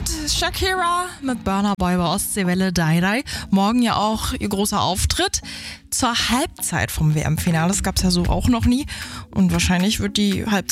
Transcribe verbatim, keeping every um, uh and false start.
gehört. Shakira mit Burna Boy bei Ostseewelle Dai Dai. Morgen ja auch ihr großer Auftritt zur Halbzeit vom W M-Finale. Das gab es ja so auch noch nie. Und wahrscheinlich wird die Halbzeit